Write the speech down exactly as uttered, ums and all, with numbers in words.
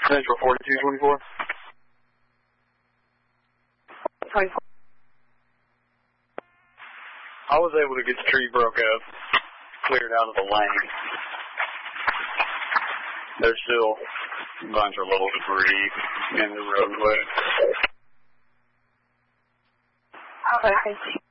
Central forty-two twenty-four. twenty-four. I was able to get the tree broke up, cleared out of the lane. There's still a bunch of little debris in the roadway. Okay, thank you.